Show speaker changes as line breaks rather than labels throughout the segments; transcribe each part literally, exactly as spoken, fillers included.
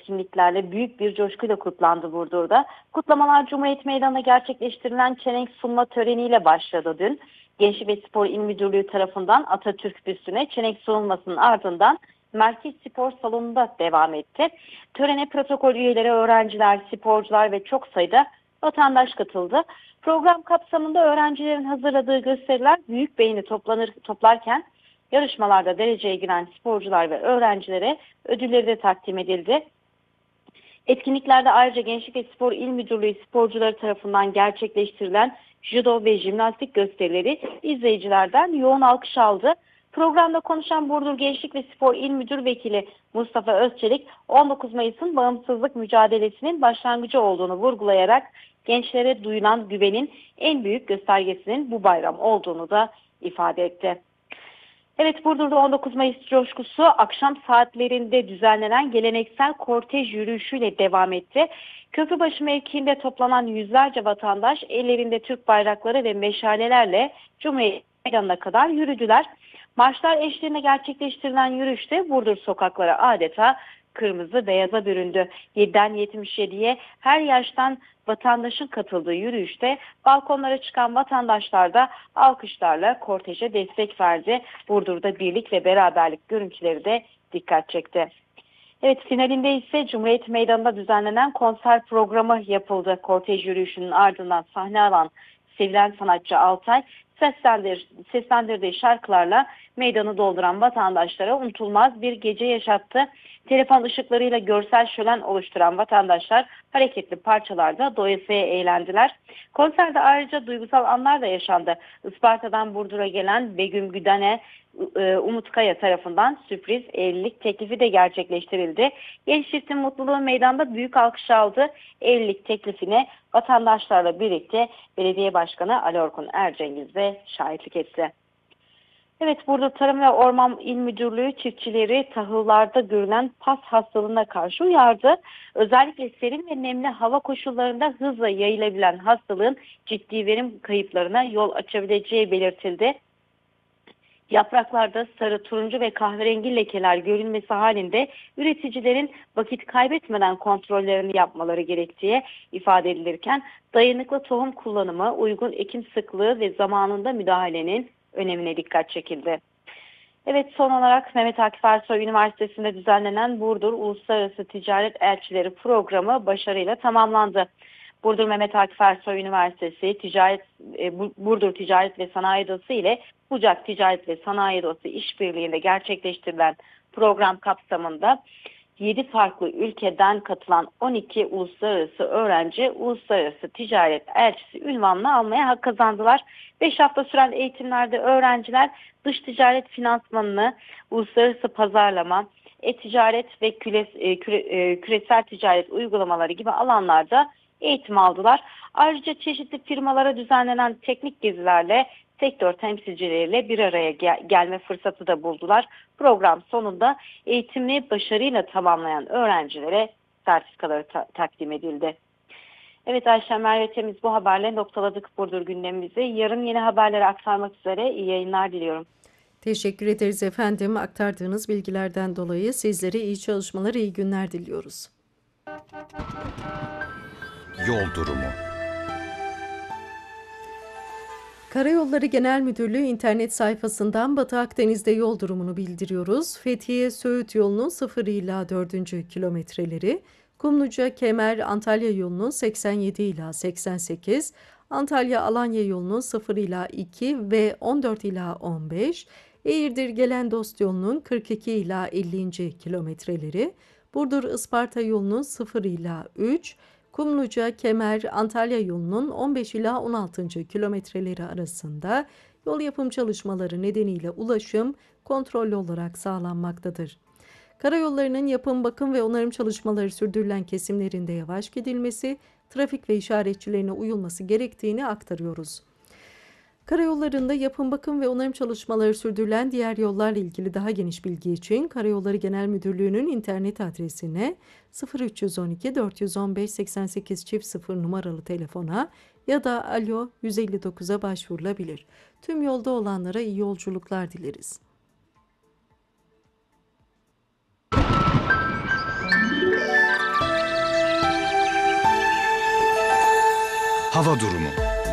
etkinliklerle büyük bir coşkuyla kutlandı Burdur'da. Kutlamalar Cumhuriyet Meydanı'nda gerçekleştirilen çelenk sunma töreniyle başladı dün. Gençlik ve Spor İl Müdürlüğü tarafından Atatürk büstüne çelenk sunulmasının ardından Merkez Spor Salonu'nda devam etti. Törene protokol üyeleri, öğrenciler, sporcular ve çok sayıda vatandaş katıldı. Program kapsamında öğrencilerin hazırladığı gösteriler büyük beğeni toplanır, toplarken yarışmalarda dereceye giren sporcular ve öğrencilere ödülleri de takdim edildi. Etkinliklerde ayrıca Gençlik ve Spor İl Müdürlüğü sporcuları tarafından gerçekleştirilen judo ve jimnastik gösterileri izleyicilerden yoğun alkış aldı. Programda konuşan Burdur Gençlik ve Spor İl Müdür Vekili Mustafa Özçelik, on dokuz Mayıs'ın bağımsızlık mücadelesinin başlangıcı olduğunu vurgulayarak gençlere duyulan güvenin en büyük göstergesinin bu bayram olduğunu da ifade etti. Evet, Burdur'da on dokuz Mayıs coşkusu akşam saatlerinde düzenlenen geleneksel kortej yürüyüşüyle devam etti. Köprübaşı mevkiinde toplanan yüzlerce vatandaş ellerinde Türk bayrakları ve meşalelerle Cumhuriyet Meydanı'na kadar yürüdüler. Marşlar eşliğinde gerçekleştirilen yürüyüşte Burdur sokakları adeta kırmızı beyaza büründü. yediden yetmiş yediye her yaştan vatandaşın katıldığı yürüyüşte balkonlara çıkan vatandaşlar da alkışlarla korteje destek verdi. Burdur'da birlik ve beraberlik görüntüleri de dikkat çekti. Evet, finalinde ise Cumhuriyet Meydanı'nda düzenlenen konser programı yapıldı. Kortej yürüyüşünün ardından sahne alan sevilen sanatçı Altay seslendir, seslendirdiği şarkılarla meydanı dolduran vatandaşlara unutulmaz bir gece yaşattı. Telefon ışıklarıyla görsel şölen oluşturan vatandaşlar hareketli parçalarda doyasıya eğlendiler. Konserde ayrıca duygusal anlar da yaşandı. Isparta'dan Burdur'a gelen Begüm Güdane, Umut Kaya tarafından sürpriz evlilik teklifi de gerçekleştirildi. Genç çiftin mutluluğu meydanda büyük alkış aldı. Evlilik teklifine vatandaşlarla birlikte Belediye Başkanı Ali Orkun Ercengiz de şahitlik etti. Evet, burada Tarım ve Orman İl Müdürlüğü çiftçileri tahıllarda görülen pas hastalığına karşı uyardı. Özellikle serin ve nemli hava koşullarında hızla yayılabilen hastalığın ciddi verim kayıplarına yol açabileceği belirtildi. Yapraklarda sarı, turuncu ve kahverengi lekeler görülmesi halinde üreticilerin vakit kaybetmeden kontrollerini yapmaları gerektiği ifade edilirken dayanıklı tohum kullanımı, uygun ekim sıklığı ve zamanında müdahalenin önemine dikkat çekildi. Evet, son olarak Mehmet Akif Ersoy Üniversitesi'nde düzenlenen Burdur Uluslararası Ticaret Elçileri programı başarıyla tamamlandı. Burdur Mehmet Akif Ersoy Üniversitesi Ticaret e, Burdur Ticaret ve Sanayi Odası ile Bucak Ticaret ve Sanayi Odası işbirliğinde gerçekleştirilen program kapsamında yedi farklı ülkeden katılan on iki uluslararası öğrenci uluslararası ticaret elçisi unvanını almaya hak kazandılar. beş hafta süren eğitimlerde öğrenciler dış ticaret finansmanını, uluslararası pazarlama, e-ticaret ve küre, küre, küresel ticaret uygulamaları gibi alanlarda eğitim aldılar. Ayrıca çeşitli firmalara düzenlenen teknik gezilerle sektör temsilcileriyle bir araya gel- gelme fırsatı da buldular. Program sonunda eğitimini başarıyla tamamlayan öğrencilere sertifikaları ta- takdim edildi. Evet Ayşe, Merve Temiz, bu haberle noktaladık Burdur gündemimizi. Yarın yeni haberleri aktarmak üzere iyi yayınlar diliyorum.
Teşekkür ederiz efendim. Aktardığınız bilgilerden dolayı sizlere iyi çalışmalar, iyi günler diliyoruz.
Yol durumu.
Karayolları Genel Müdürlüğü internet sayfasından Batı Akdeniz'de yol durumunu bildiriyoruz. Fethiye-Söğüt yolunun sıfır ila dördüncü kilometreleri, Kumluca-Kemer-Antalya yolunun seksen yedi ila seksen sekiz, Antalya-Alanya yolunun sıfır ila iki ve on dört ila on beş, Eğirdir-Gelendost yolunun kırk iki ila ellinci kilometreleri, Burdur-Isparta yolunun sıfır ila üç, Kumluca, Kemer, Antalya yolunun on beş ila on altıncı kilometreleri arasında yol yapım çalışmaları nedeniyle ulaşım kontrollü olarak sağlanmaktadır. Karayollarının yapım, bakım ve onarım çalışmaları sürdürülen kesimlerinde yavaş gidilmesi, trafik ve işaretçilerine uyulması gerektiğini aktarıyoruz. Karayollarında yapım, bakım ve onarım çalışmaları sürdürülen diğer yollarla ilgili daha geniş bilgi için Karayolları Genel Müdürlüğü'nün internet adresine sıfır üç yüz on iki dört yüz on beş seksen sekiz çift sıfır numaralı telefona ya da Alo yüz elli dokuza başvurulabilir. Tüm yolda olanlara iyi yolculuklar dileriz.
Hava durumu.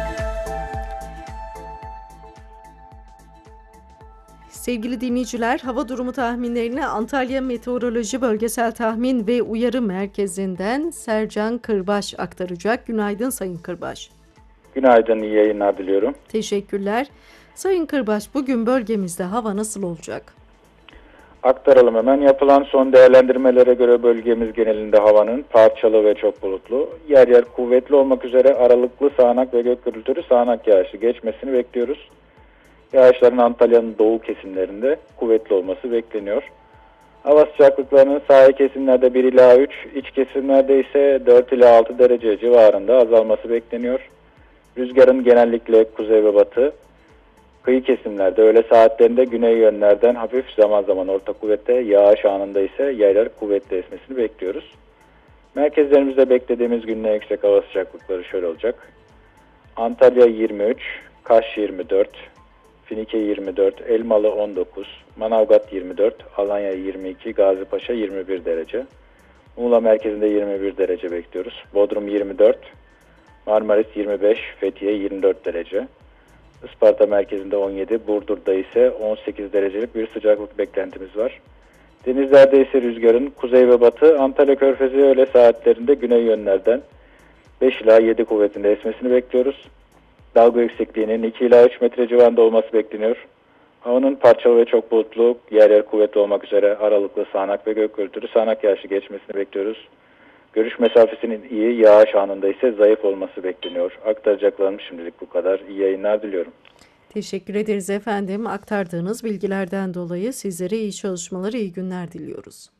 Sevgili dinleyiciler, hava durumu tahminlerini Antalya Meteoroloji Bölgesel Tahmin ve Uyarı Merkezi'nden Sercan Kırbaş aktaracak. Günaydın Sayın Kırbaş.
Günaydın, iyi yayınlar diliyorum.
Teşekkürler. Sayın Kırbaş, bugün bölgemizde hava nasıl olacak?
Aktaralım hemen. Yapılan son değerlendirmelere göre bölgemiz genelinde havanın parçalı ve çok bulutlu, yer yer kuvvetli olmak üzere aralıklı sağanak ve gök gürültülü sağanak yağışı geçmesini bekliyoruz. Yağışların Antalya'nın doğu kesimlerinde kuvvetli olması bekleniyor. Hava sıcaklıklarının sahil kesimlerde bir ila üç, iç kesimlerde ise dört ila altı derece civarında azalması bekleniyor. Rüzgarın genellikle kuzey ve batı, kıyı kesimlerde öğle saatlerinde güney yönlerden hafif zaman zaman orta kuvvette, yağış anında ise yaylar kuvvetli esmesini bekliyoruz. Merkezlerimizde beklediğimiz günün en yüksek hava sıcaklıkları şöyle olacak. Antalya yirmi üç, Kaş yirmi dört, Finike yirmi dört, Elmalı on dokuz, Manavgat yirmi dört, Alanya yirmi iki, Gazipaşa yirmi bir derece. Muğla merkezinde yirmi bir derece bekliyoruz. Bodrum yirmi dört, Marmaris yirmi beş, Fethiye yirmi dört derece. Isparta merkezinde on yedi, Burdur'da ise on sekiz derecelik bir sıcaklık beklentimiz var. Denizlerde ise rüzgarın kuzey ve batı, Antalya Körfezi öğle saatlerinde güney yönlerden beş ila yedi kuvvetinde esmesini bekliyoruz. Dalga yüksekliğinin iki ila üç metre civarında olması bekleniyor. Havanın parçalı ve çok bulutlu, yer yer kuvvetli olmak üzere aralıklı sağanak ve gök gürültülü sağanak yağışı geçmesini bekliyoruz. Görüş mesafesinin iyi, yağış anında ise zayıf olması bekleniyor. Aktaracaklarım şimdilik bu kadar. İyi yayınlar diliyorum.
Teşekkür ederiz efendim. Aktardığınız bilgilerden dolayı sizlere iyi çalışmalar, iyi günler diliyoruz.